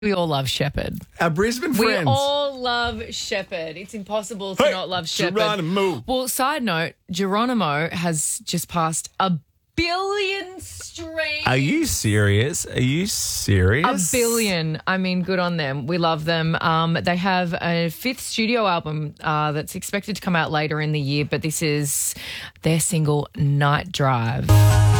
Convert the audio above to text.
We all love Shepherd. Our Brisbane friends. We all love Shepherd. It's impossible to not love Shepherd. Geronimo. Well, side note, Geronimo has just passed 1 billion streams. Are you serious? Are you serious? 1 billion. I mean, good on them. We love them. They have a 5th studio album that's expected to come out later in the year, but this is their single, Night Drive.